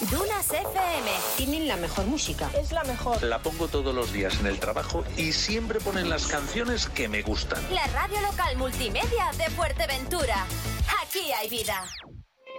Dunas FM. Tienen la mejor música. Es la mejor. La pongo todos los días en el trabajo y siempre ponen las canciones que me gustan. La radio local multimedia de Fuerteventura. Aquí hay vida.